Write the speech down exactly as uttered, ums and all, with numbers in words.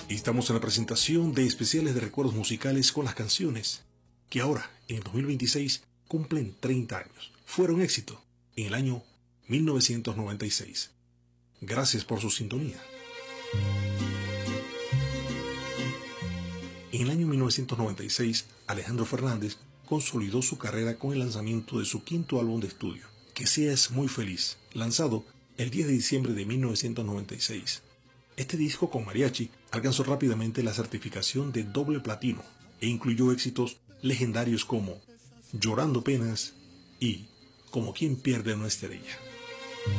Estamos en la presentación de especiales de recuerdos musicales con las canciones que ahora, en el dos mil veintiséis, cumplen treinta años. Fueron éxito en el año mil novecientos noventa y seis. Gracias por su sintonía. En el año mil novecientos noventa y seis, Alejandro Fernández consolidó su carrera con el lanzamiento de su quinto álbum de estudio, Que seas muy feliz, lanzado el diez de diciembre de mil novecientos noventa y seis. Este disco con mariachi alcanzó rápidamente la certificación de doble platino e incluyó éxitos legendarios como Llorando penas y Como quien pierde una estrella.